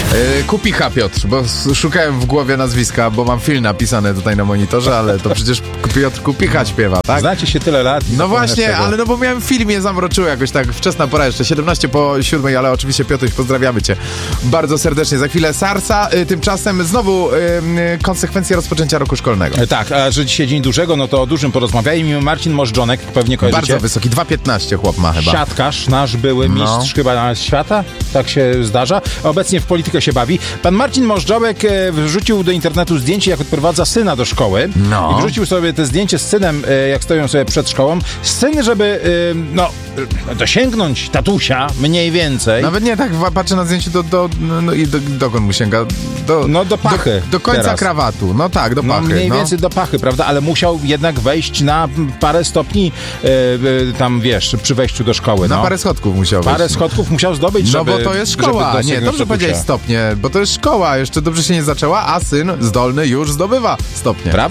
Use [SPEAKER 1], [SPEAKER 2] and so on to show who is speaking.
[SPEAKER 1] Kupicha Piotr, bo szukałem w głowie nazwiska, bo mam film napisany tutaj na monitorze, ale to przecież Piotr Kupicha śpiewa, tak?
[SPEAKER 2] Znacie się tyle lat.
[SPEAKER 1] No właśnie, ale no bo miałem film, mnie zamroczyło jakoś tak, wczesna pora jeszcze, 17:07, ale oczywiście Piotruś, pozdrawiamy cię bardzo serdecznie. Za chwilę Sarsa, tymczasem znowu konsekwencje rozpoczęcia roku szkolnego.
[SPEAKER 2] Tak, a że dzisiaj dzień dużego, no to o dużym porozmawiajmy. Marcin Możdżonek, pewnie kojarzycie.
[SPEAKER 1] Bardzo wysoki, 2,15 chłop ma chyba.
[SPEAKER 2] Siatkarz, nasz były mistrz chyba świata, tak się zdarza. Obecnie w politykę się bawi. Pan Marcin Możdżonek wrzucił do internetu zdjęcie, jak odprowadza syna do szkoły. I wrzucił sobie te zdjęcie z synem, jak stoją sobie przed szkołą. Syn, żeby dosięgnąć tatusia, mniej więcej.
[SPEAKER 1] Nawet nie tak, patrzę na zdjęcie dokąd mu sięga?
[SPEAKER 2] Do pachy.
[SPEAKER 1] Do końca
[SPEAKER 2] teraz.
[SPEAKER 1] Krawatu. No tak, do pachy.
[SPEAKER 2] Mniej więcej do pachy, prawda? Ale musiał jednak wejść na parę stopni tam, wiesz, przy wejściu do szkoły.
[SPEAKER 1] Na parę schodków musiał wejść.
[SPEAKER 2] Parę schodków musiał zdobyć, żeby...
[SPEAKER 1] No bo to jest szkoła. Nie, dobrze powiedziałeś stopnie, bo to jest szkoła. Jeszcze dobrze się nie zaczęła, a syn zdolny już zdobywa stopnie.
[SPEAKER 2] Prawda?